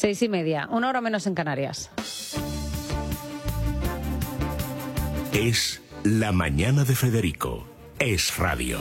6:30, 1 hora menos en Canarias. Es la mañana de Federico. Es radio.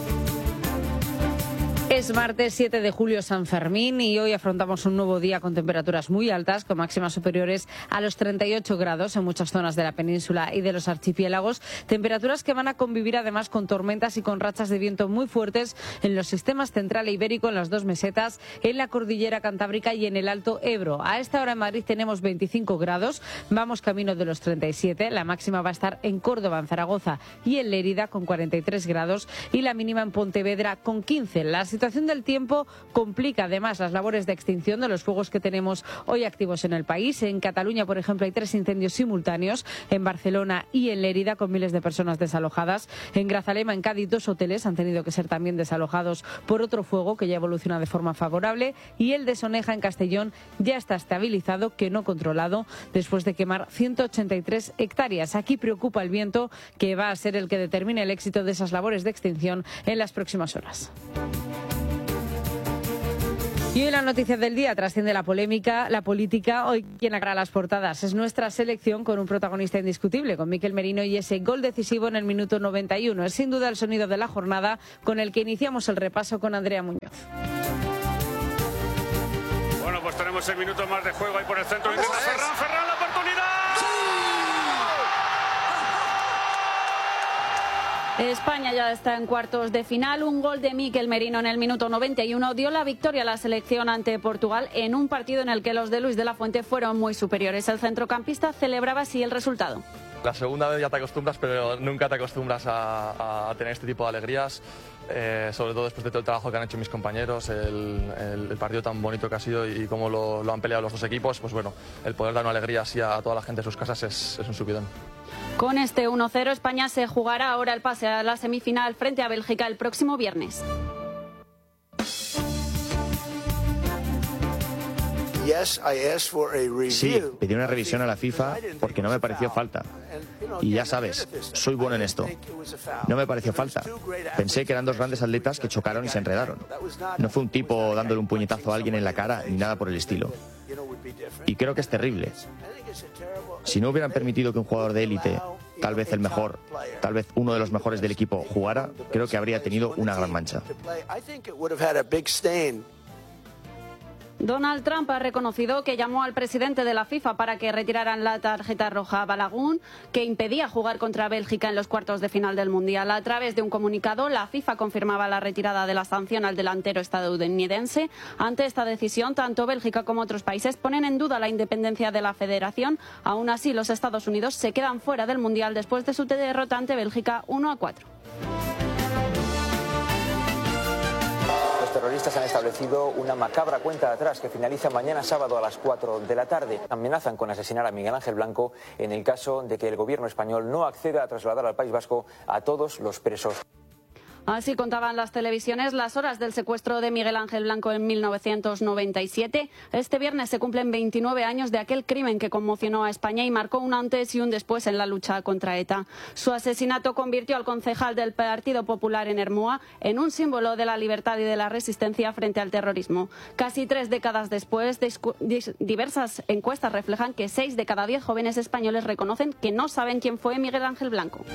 Es martes 7 de julio, San Fermín, y hoy afrontamos un nuevo día con temperaturas muy altas, con máximas superiores a los 38 grados en muchas zonas de la península y de los archipiélagos. Temperaturas que van a convivir además con tormentas y con rachas de viento muy fuertes en los sistemas central e ibérico, en las dos mesetas, en la cordillera cantábrica y en el Alto Ebro. A esta hora en Madrid tenemos 25 grados, vamos camino de los 37. La máxima va a estar en Córdoba, en Zaragoza y en Lérida con 43 grados y la mínima en Pontevedra con 15. La situación del tiempo complica además las labores de extinción de los fuegos que tenemos hoy activos en el país. En Cataluña, por ejemplo, hay 3 incendios simultáneos, en Barcelona y en Lérida, con miles de personas desalojadas. En Grazalema, en Cádiz, 2 hoteles han tenido que ser también desalojados por otro fuego que ya evoluciona de forma favorable, y el de Soneja, en Castellón, ya está estabilizado, que no controlado, después de quemar 183 hectáreas. Aquí preocupa el viento, que va a ser el que determine el éxito de esas labores de extinción en las próximas horas. Y hoy la noticia del día trasciende la polémica, la política. Hoy quien agarra las portadas es nuestra selección, con un protagonista indiscutible, con Mikel Merino, y ese gol decisivo en el minuto 91. Es sin duda el sonido de la jornada con el que iniciamos el repaso con Andrea Muñoz. Bueno, pues tenemos el minuto más de juego ahí por el centro. Intenta Ferran la oportunidad. España ya está en cuartos de final. Un gol de Mikel Merino en el minuto 91 dio la victoria a la selección ante Portugal en un partido en el que los de Luis de la Fuente fueron muy superiores. El centrocampista celebraba así el resultado. La segunda vez ya te acostumbras, pero nunca te acostumbras a tener este tipo de alegrías, sobre todo después de todo el trabajo que han hecho mis compañeros, el partido tan bonito que ha sido y cómo lo han peleado los dos equipos. Pues bueno, el poder dar una alegría así a toda la gente de sus casas es un subidón. Con este 1-0, España se jugará ahora el pase a la semifinal frente a Bélgica el próximo viernes. Sí, pedí una revisión a la FIFA porque no me pareció falta. Y ya sabes, soy bueno en esto. No me pareció falta. Pensé que eran 2 grandes atletas que chocaron y se enredaron. No fue un tipo dándole un puñetazo a alguien en la cara ni nada por el estilo. Y creo que es terrible. Si no hubieran permitido que un jugador de élite, tal vez el mejor, tal vez uno de los mejores del equipo, jugara, creo que habría tenido una gran mancha. Donald Trump ha reconocido que llamó al presidente de la FIFA para que retiraran la tarjeta roja a Balagun, que impedía jugar contra Bélgica en los cuartos de final del Mundial. A través de un comunicado, la FIFA confirmaba la retirada de la sanción al delantero estadounidense. Ante esta decisión, tanto Bélgica como otros países ponen en duda la independencia de la federación. Aún así, los Estados Unidos se quedan fuera del Mundial después de su derrota ante Bélgica 1-4. Los terroristas han establecido una macabra cuenta de atrás que finaliza mañana sábado a las 4 de la tarde. Amenazan con asesinar a Miguel Ángel Blanco en el caso de que el gobierno español no acceda a trasladar al País Vasco a todos los presos. Así contaban las televisiones las horas del secuestro de Miguel Ángel Blanco en 1997. Este viernes se cumplen 29 años de aquel crimen que conmocionó a España y marcó un antes y un después en la lucha contra ETA. Su asesinato convirtió al concejal del Partido Popular en Ermua en un símbolo de la libertad y de la resistencia frente al terrorismo. Casi 3 décadas después, diversas encuestas reflejan que 6 de cada 10 jóvenes españoles reconocen que no saben quién fue Miguel Ángel Blanco.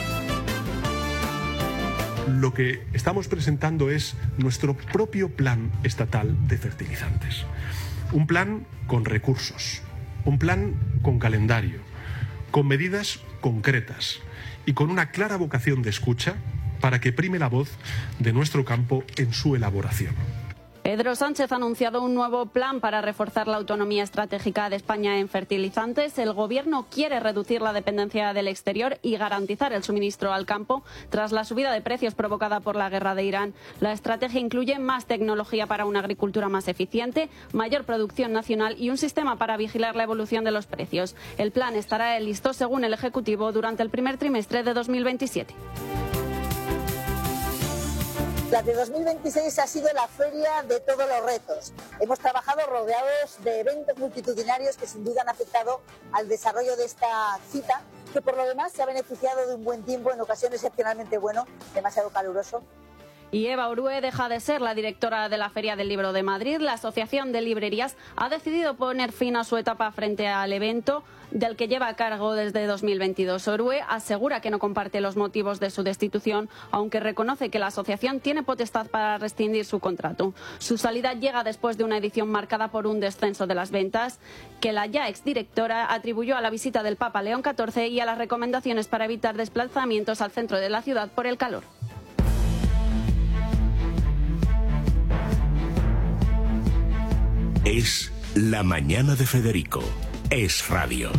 Lo que estamos presentando es nuestro propio plan estatal de fertilizantes. Un plan con recursos, un plan con calendario, con medidas concretas y con una clara vocación de escucha para que prime la voz de nuestro campo en su elaboración. Pedro Sánchez ha anunciado un nuevo plan para reforzar la autonomía estratégica de España en fertilizantes. El Gobierno quiere reducir la dependencia del exterior y garantizar el suministro al campo tras la subida de precios provocada por la guerra de Irán. La estrategia incluye más tecnología para una agricultura más eficiente, mayor producción nacional y un sistema para vigilar la evolución de los precios. El plan estará listo, según el Ejecutivo, durante el primer trimestre de 2027. La de 2026 ha sido la feria de todos los retos. Hemos trabajado rodeados de eventos multitudinarios que sin duda han afectado al desarrollo de esta cita, que por lo demás se ha beneficiado de un buen tiempo, en ocasiones excepcionalmente bueno, demasiado caluroso. Y Eva Orue deja de ser la directora de la Feria del Libro de Madrid. La Asociación de Librerías ha decidido poner fin a su etapa frente al evento del que lleva a cargo desde 2022. Orue asegura que no comparte los motivos de su destitución, aunque reconoce que la asociación tiene potestad para rescindir su contrato. Su salida llega después de una edición marcada por un descenso de las ventas que la ya exdirectora atribuyó a la visita del Papa León XIV y a las recomendaciones para evitar desplazamientos al centro de la ciudad por el calor. Es La Mañana de Federico. Es Radio.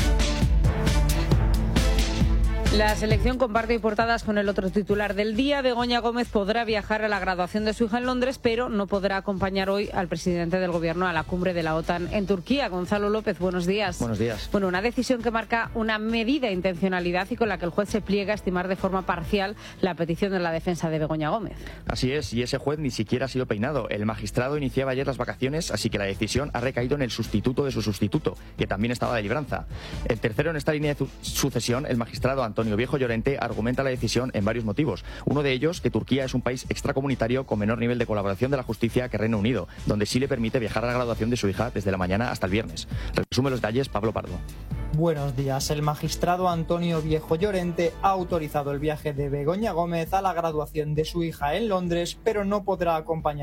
La selección comparte y portadas con el otro titular del día. Begoña Gómez podrá viajar a la graduación de su hija en Londres, pero no podrá acompañar hoy al presidente del Gobierno a la cumbre de la OTAN en Turquía. Gonzalo López, buenos días. Buenos días. Bueno, una decisión que marca una medida intencionalidad y con la que el juez se pliega a estimar de forma parcial la petición de la defensa de Begoña Gómez. Así es, y ese juez ni siquiera ha sido peinado. El magistrado iniciaba ayer las vacaciones, así que la decisión ha recaído en el sustituto de su sustituto, que también estaba de libranza. El tercero en esta línea de sucesión, el magistrado Antonio Viejo Llorente, argumenta la decisión en varios motivos. Uno de ellos, que Turquía es un país extracomunitario con menor nivel de colaboración de la justicia que Reino Unido, donde sí le permite viajar a la graduación de su hija desde la mañana hasta el viernes. Resume los detalles Pablo Pardo. Buenos días. El magistrado Antonio Viejo Llorente ha autorizado el viaje de Begoña Gómez a la graduación de su hija en Londres, pero no podrá acompañar